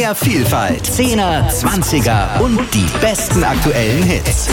Mehr Vielfalt, 10er, 20er und die besten aktuellen Hits.